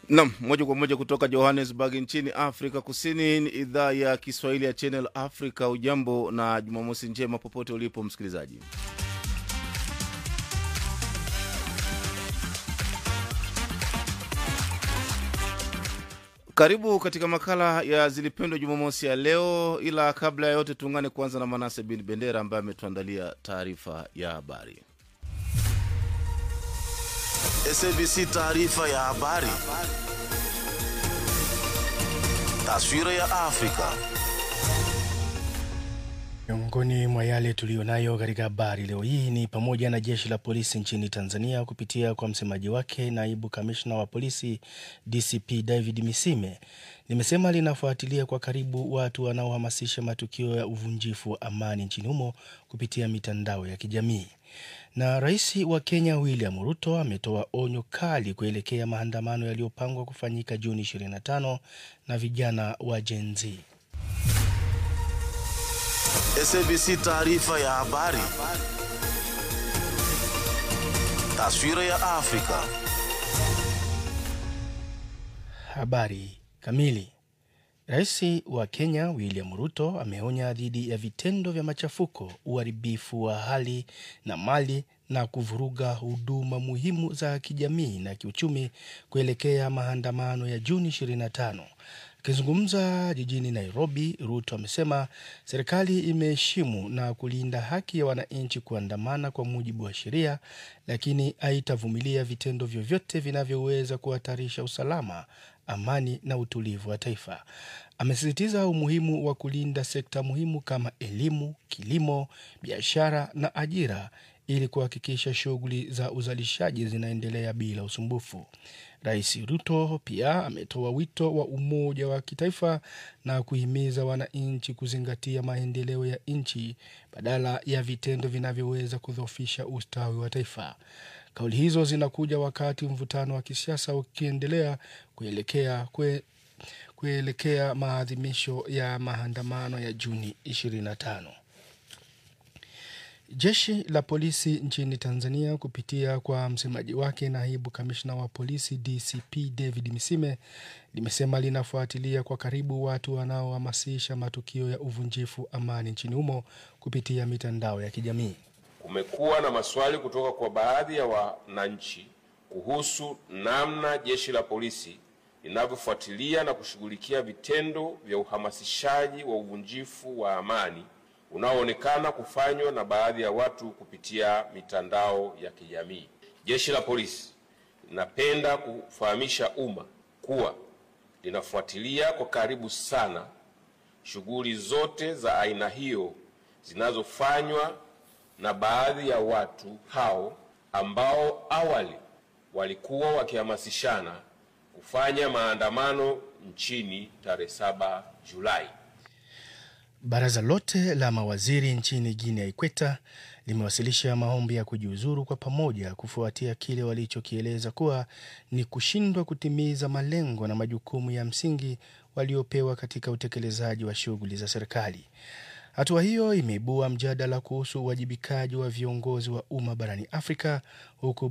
Naam, moja kwa moja kutoka Johannesburg nchini Afrika Kusini. Ni idhaa ya Kiswahili ya Channel Africa. Ujambo na Jumamosi njema popote ulipo msikilizaji. Karibu katika makala ya Zilipendwa Jumamosi ya leo, ila kabla ya yote tuungane kwanza na Manase bin Bendera ambaye ametuandalia taarifa ya habari. SABC taarifa ya habari. Taswira ya Afrika. Miongoni mwa yale tulionayo katika habari leo hii ni pamoja na jeshi la polisi nchini Tanzania kupitia kwa msemaji wake naibu kamishna wa polisi DCP David Misime limesema linafuatilia kwa karibu watu wanaohamasisha matukio ya uvunjifu wa amani nchini humo kupitia mitandao ya kijamii. Na rais wa Kenya William Ruto ametoa onyo kali kuelekea maandamano yaliyopangwa kufanyika Juni 25 na vijana wa Gen Z. SABC taarifa ya habari. Taswira ya Afrika. Habari kamili. Rais wa Kenya William Ruto ameonya dhidi ya vitendo vya machafuko, uharibifu wa hali na mali na kuvuruga huduma muhimu za kijamii na kiuchumi kuelekea maandamano ya Juni 25. Akizungumza jijini Nairobi, Ruto amesema serikali imeheshimu na kulinda haki ya wananchi kuandamana kwa mujibu wa sheria, lakini haitavumilia vitendo vyovyote vinavyoweza kuhatarisha usalama, amani na utulivu wa taifa. Amesisitiza umuhimu wa kulinda sekta muhimu kama elimu, kilimo, biashara na ajira ili kuhakikisha shughuli za uzalishaji zinaendelea bila usumbufu. Rais Ruto pia ametoa wito wa umoja wa kitaifa na kuhimiza wananchi kuzingatia maendeleo ya nchi badala ya vitendo vinavyoweza kudhoofisha ustawi wa taifa. Kauli hizo zinakuja wakati mvutano wa kisiasa ukiendelea kuelekea maadhimisho ya maandamano ya Juni 25. Jeshi la polisi nchini Tanzania kupitia kwa msemaji wake naibu kamishna wa polisi DCP David Misime limesema linafuatilia kwa karibu watu wanaohamasisha matukio ya uvunjifu amani nchini humo kupitia mitandao ya kijamii. Kumekuwa na maswali kutoka kwa baadhi ya wananchi kuhusu namna jeshi la polisi linavyofuatilia na kushughulikia vitendo vya uhamasishaji wa uvunjifu wa amani unaoonekana kufanywa na baadhi ya watu kupitia mitandao ya kijamii. Jeshi la polisi linapenda kufahamisha umma kuwa linafuatilia kwa karibu sana shughuli zote za aina hiyo zinazofanywa na baadhi ya watu hao ambao awali walikuwa wakihamasishana kufanya maandamano nchini tarehe 7 Julai. Baraza lote la mawaziri nchini Guinea Ikweta limewasilisha maombi ya kujiuzuru kwa pamoja kufuatia kile walichokieleza kuwa ni kushindwa kutimiza malengo na majukumu ya msingi waliopewa katika utekelezaji wa shughuli za serikali. Hatua hiyo imeibua mjadala kuhusu uwajibikaji wa viongozi wa umma barani Afrika, huku